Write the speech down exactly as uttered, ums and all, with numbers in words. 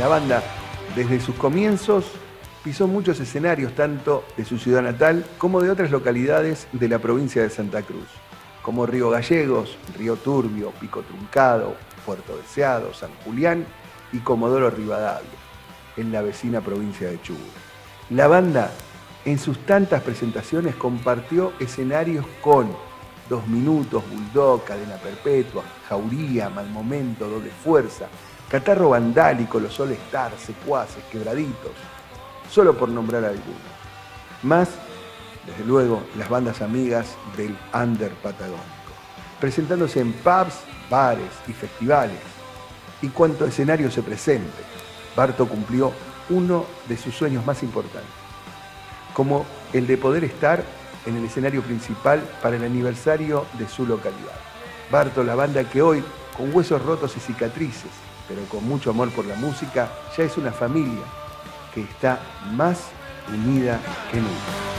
La banda, desde sus comienzos, pisó muchos escenarios, tanto de su ciudad natal como de otras localidades de la provincia de Santa Cruz, como Río Gallegos, Río Turbio, Pico Truncado, Puerto Deseado, San Julián y Comodoro Rivadavia, en la vecina provincia de Chubut. La banda, en sus tantas presentaciones, compartió escenarios con Dos Minutos, Bulldog, Cadena Perpetua, Jauría, Mal Momento, Doble Fuerza, Catarro Vandálico, Los All Stars, Secuaces, Quebraditos, solo por nombrar algunos. Más, desde luego, las bandas amigas del under patagónico, presentándose en pubs, bares y festivales. Y cuanto escenario se presente, Barto cumplió uno de sus sueños más importantes, como el de poder estar en el escenario principal para el aniversario de su localidad. Barto, la banda que hoy, con huesos rotos y cicatrices, pero con mucho amor por la música, ya es una familia que está más unida que nunca.